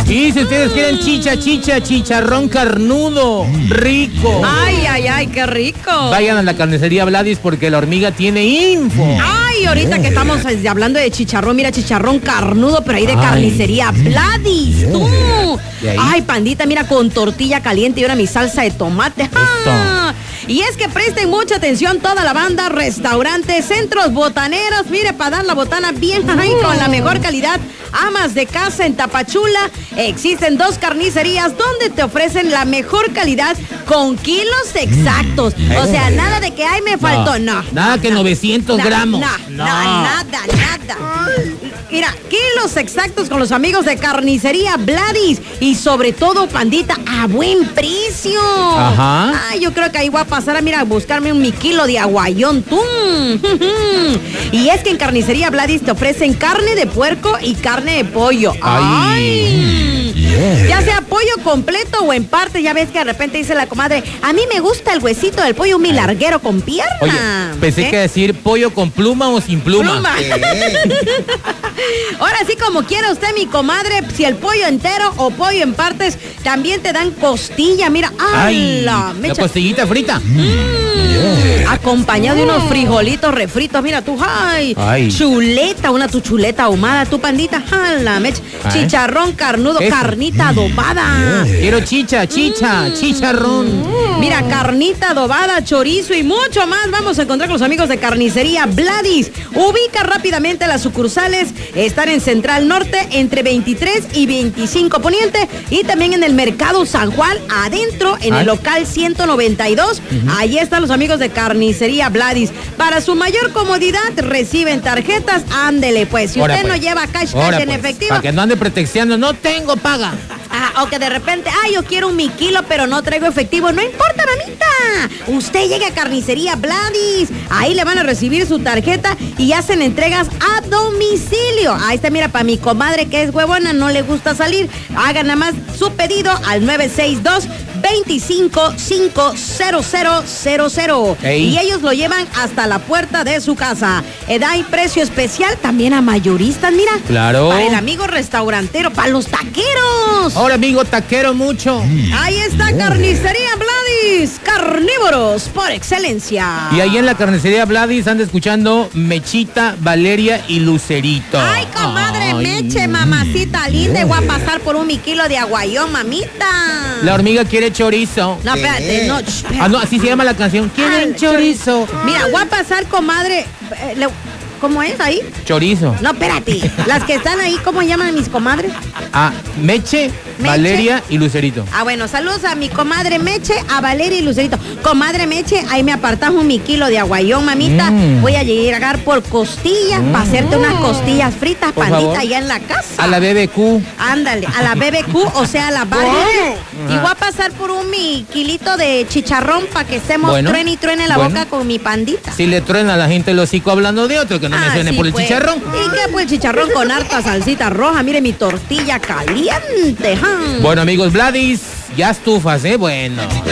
Y si ustedes quieren chicharrón carnudo, rico. Ay, qué rico. Vayan a la carnicería Vladis porque la hormiga tiene info. Ay, ahorita que estamos hablando de chicharrón, mira, chicharrón carnudo, pero ahí de carnicería Vladis, tú. Ay, pandita, mira, con tortilla caliente y ahora mi salsa de tomate. Y es que presten mucha atención toda la banda, restaurantes, centros botaneros, mire, para dar la botana bien con la mejor calidad. Amas de casa en Tapachula, existen 2 carnicerías donde te ofrecen la mejor calidad con kilos exactos. O sea, nada de que, ay, me faltó, no. Nada que 900 gramos. Nada. Mira, kilos exactos con los amigos de Carnicería Vladis. Y sobre todo, pandita, a buen precio. Ajá. Ay, yo creo que ahí voy a pasar a, buscarme mi kilo de aguayón. Y es que en Carnicería Vladis te ofrecen carne de puerco y carne de pollo. ¡Ay! Ya sea pollo completo o en parte, ya ves que de repente dice la comadre, a mí me gusta el huesito del pollo, mi larguero con pierna. Oye, pensé que decir pollo con pluma o sin pluma. Ahora sí, como quiera usted, mi comadre, si el pollo entero o pollo en partes, también te dan costilla, mira. La costillita frita. Acompañado de unos frijolitos refritos, mira tú, chuleta, tu chuleta ahumada, tu pandita, la mecha, chicharrón carnudo, carnita adobada. Quiero chicharrón. Mira, carnita adobada, chorizo y mucho más. Vamos a encontrar con los amigos de Carnicería Vladis. Ubica rápidamente las sucursales. Están en Central Norte, entre 23 y 25 Poniente. Y también en el Mercado San Juan, adentro, en el local 192. Ahí están los amigos de Carnicería Vladis. Para su mayor comodidad, reciben tarjetas. Ándele, pues. Si usted no lleva cash en efectivo. Para que no ande pretexteando, no tengo paga. O que de repente, yo quiero mi kilo, pero no traigo efectivo. No importa, mamita. Usted llega a Carnicería Vladis. Ahí le van a recibir su tarjeta y hacen entregas a domicilio. Ahí está, mira, para mi comadre que es huevona, no le gusta salir. Hagan nada más su pedido al 962-25-50000. Y ellos lo llevan hasta la puerta de su casa. Hay precio especial también a mayoristas, mira. Claro. Para el amigo restaurantero, para los taqueros. Ahora, amigo taquero, mucho. Ahí está Carnicería Vladis, carnívoros por excelencia. Y ahí en la Carnicería Vladis anda escuchando Mechita, Valeria y Lucerito. Ay, comadre, Meche, mamacita linda, voy a pasar por un kilo de aguayón, mamita. La hormiga quiere chorizo. No, espérate, no. no, así se llama la canción. ¿Quieren chorizo? Mira, voy a pasar, comadre. ¿Cómo es ahí? Chorizo. No, espérate. Las que están ahí, ¿cómo llaman mis comadres? Meche, Valeria y Lucerito. Bueno, saludos a mi comadre Meche, a Valeria y Lucerito. Comadre Meche, ahí me apartas un kilo de aguayón, mamita. Voy a llegar por costillas para hacerte unas costillas fritas, por pandita, favor, allá en la casa. A la BBQ. Ándale, a la BBQ, o sea, a la Barbie. Y voy a pasar por un kilito de chicharrón para que estemos truene y truene la boca con mi pandita. Si le truena a la gente el hocico hablando de otro, que no me suene por el chicharrón. ¿Y qué pues el chicharrón con harta salsita roja? Mire mi tortilla caliente. Bueno, amigos, Vladis, ya estufas, bueno.